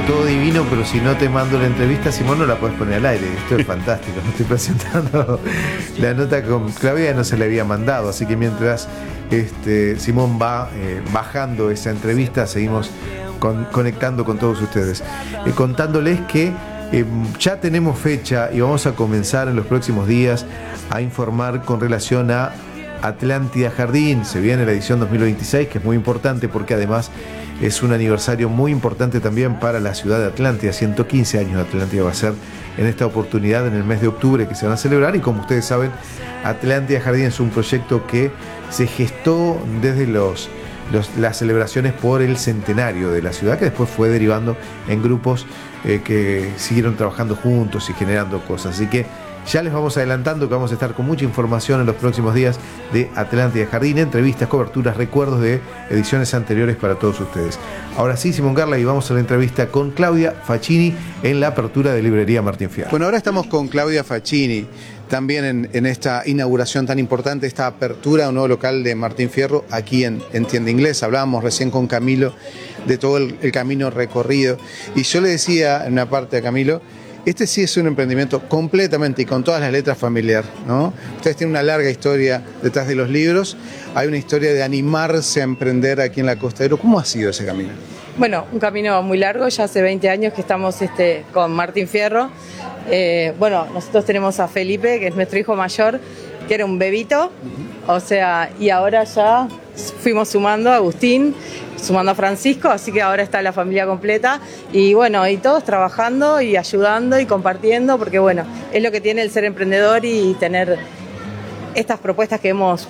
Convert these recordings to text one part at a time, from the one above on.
todo divino, pero si no te mando la entrevista, Simón, no la puedes poner al aire. Esto es fantástico. Estoy presentando la nota con Claudia, no se le había mandado, así que mientras Simón va bajando esa entrevista, seguimos conectando con todos ustedes, contándoles que ya tenemos fecha y vamos a comenzar en los próximos días a informar con relación a Atlántida Jardín. Se viene la edición 2026, que es muy importante porque además es un aniversario muy importante también para la ciudad de Atlántida. 115 años de Atlántida va a ser en esta oportunidad en el mes de octubre que se van a celebrar, y como ustedes saben, Atlántida Jardín es un proyecto que se gestó desde las celebraciones por el centenario de la ciudad, que después fue derivando en grupos que siguieron trabajando juntos y generando cosas. Así que ya les vamos adelantando que vamos a estar con mucha información en los próximos días de Atlántida Jardín, entrevistas, coberturas, recuerdos de ediciones anteriores para todos ustedes. Ahora sí, Simón Garla, y vamos a la entrevista con Claudia Facchini en la apertura de Librería Martín Fierro. Bueno, ahora estamos con Claudia Facchini, también en esta inauguración tan importante, esta apertura de un nuevo local de Martín Fierro aquí en Tienda Inglés. Hablábamos recién con Camilo de todo el camino recorrido, y yo le decía en una parte a Camilo, este sí es un emprendimiento completamente y con todas las letras familiar, ¿no? Ustedes tienen una larga historia detrás de los libros, hay una historia de animarse a emprender aquí en la Costa de Oro. ¿Cómo ha sido ese camino? Bueno, un camino muy largo, ya hace 20 años que estamos con Martín Fierro. Bueno, nosotros tenemos a Felipe, que es nuestro hijo mayor, que era un bebito, o sea, y ahora ya fuimos sumando a Agustín, sumando a Francisco, así que ahora está la familia completa, y bueno, y todos trabajando y ayudando y compartiendo, porque bueno, es lo que tiene el ser emprendedor y tener estas propuestas que hemos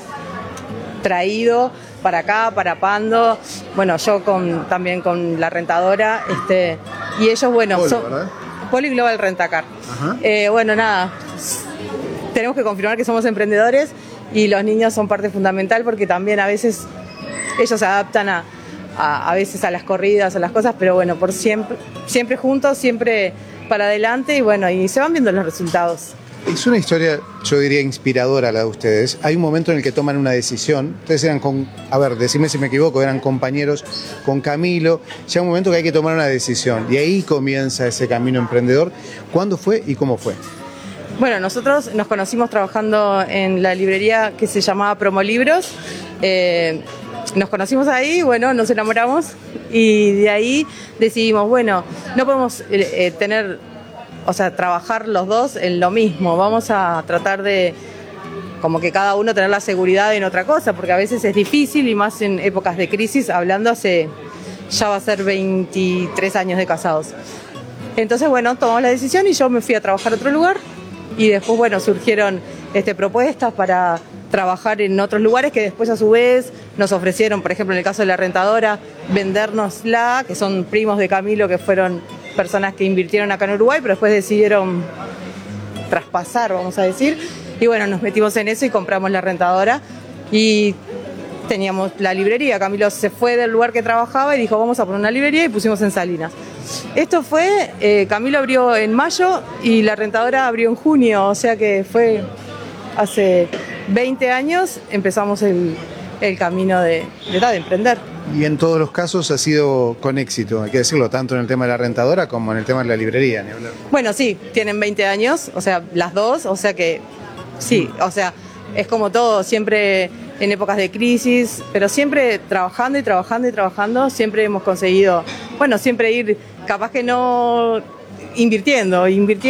traído para acá, para Pando, bueno, yo también con la rentadora, y ellos, bueno, Polo, son ¿verdad? Polo y Global Rentacar. Bueno, nada, tenemos que confirmar que somos emprendedores, y los niños son parte fundamental porque también a veces ellos se adaptan a veces a las corridas, a las cosas, pero bueno, por siempre juntos, siempre para adelante, y bueno, y se van viendo los resultados. Es una historia, yo diría, inspiradora la de ustedes. Hay un momento en el que toman una decisión. Ustedes eran decime si me equivoco, eran compañeros con Camilo. Llega un momento que hay que tomar una decisión, y ahí comienza ese camino emprendedor. ¿Cuándo fue y cómo fue? Bueno, nosotros nos conocimos trabajando en la librería que se llamaba Promolibros. Nos conocimos ahí, bueno, nos enamoramos, y de ahí decidimos, bueno, no podemos trabajar los dos en lo mismo, vamos a tratar de como que cada uno tener la seguridad en otra cosa, porque a veces es difícil, y más en épocas de crisis, hablando ya va a ser 23 años de casados. Entonces, bueno, tomamos la decisión y yo me fui a trabajar a otro lugar, y después, bueno, surgieron propuestas para trabajar en otros lugares que después a su vez nos ofrecieron, por ejemplo en el caso de la rentadora, vendérnosla, que son primos de Camilo, que fueron personas que invirtieron acá en Uruguay, pero después decidieron traspasar, vamos a decir, y bueno, nos metimos en eso y compramos la rentadora, y teníamos la librería. Camilo se fue del lugar que trabajaba y dijo, vamos a poner una librería, y pusimos en Salinas. Esto fue, Camilo abrió en mayo y la rentadora abrió en junio, o sea que fue hace 20 años empezamos el camino de emprender. Y en todos los casos ha sido con éxito, hay que decirlo, tanto en el tema de la rentadora como en el tema de la librería, ni hablar. Bueno, sí, tienen 20 años, o sea, las dos, o sea que sí, o sea, es como todo, siempre en épocas de crisis, pero siempre trabajando y trabajando y trabajando, siempre hemos conseguido, bueno, siempre ir, capaz que no invirtiendo,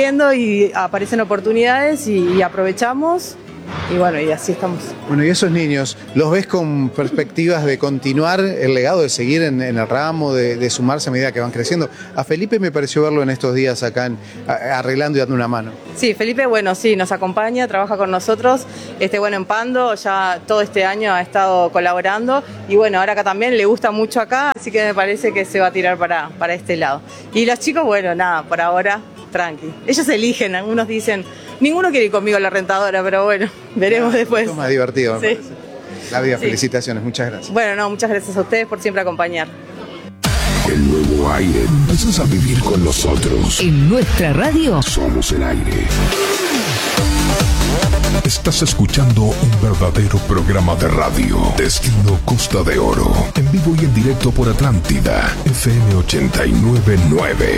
y aparecen oportunidades y aprovechamos. Y bueno, y así estamos. Bueno, y esos niños, ¿los ves con perspectivas de continuar el legado, de seguir en el ramo, de sumarse a medida que van creciendo? A Felipe me pareció verlo en estos días acá arreglando y dando una mano. Sí, Felipe, bueno, sí, nos acompaña, trabaja con nosotros, bueno, en Pando, ya todo este año ha estado colaborando, y bueno, ahora acá también le gusta mucho acá, así que me parece que se va a tirar para este lado. Y los chicos, bueno, nada, por ahora, tranqui. Ellos eligen, algunos dicen, ninguno quiere ir conmigo a la rentadora, pero bueno, veremos después. Es más divertido, me sí. parece. Claudia, sí. Felicitaciones, muchas gracias. Bueno, no, muchas gracias a ustedes por siempre acompañar. El nuevo aire, empiezas a vivir con nosotros. En nuestra radio somos el aire. Estás escuchando un verdadero programa de radio. Destino Costa de Oro. En vivo y en directo por Atlántida. FM 89.9.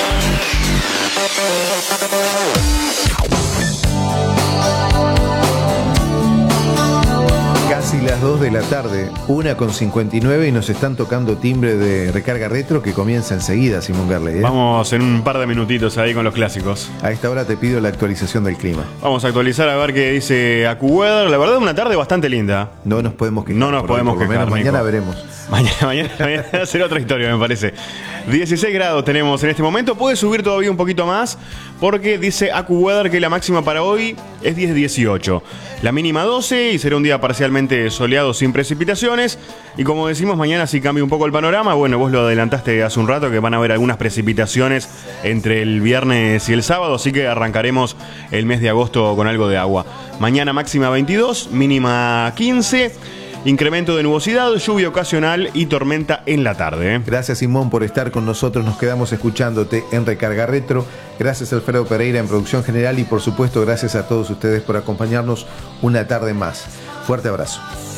Casi las 2 de la tarde, 1:59, y nos están tocando timbre de Recarga Retro que comienza enseguida, Simón Garley. Vamos en un par de minutitos ahí con los clásicos. A esta hora te pido la actualización del clima. Vamos a actualizar a ver qué dice AccuWeather. La verdad, una tarde bastante linda. No nos podemos quejar. No nos podemos por lo quejar, menos mañana Nico. veremos. Mañana va a ser otra historia, me parece. 16 grados tenemos en este momento. Puede subir todavía un poquito más porque dice AccuWeather que la máxima para hoy es 10-18. La mínima 12 y será un día parcialmente soleado sin precipitaciones. Y como decimos, mañana sí cambia un poco el panorama. Bueno, vos lo adelantaste hace un rato que van a haber algunas precipitaciones entre el viernes y el sábado. Así que arrancaremos el mes de agosto con algo de agua. Mañana máxima 22, mínima 15. Incremento de nubosidad, lluvia ocasional y tormenta en la tarde. Gracias, Simón, por estar con nosotros. Nos quedamos escuchándote en Recarga Retro. Gracias, Alfredo Pereira, en producción general. Y por supuesto, gracias a todos ustedes por acompañarnos una tarde más. Fuerte abrazo.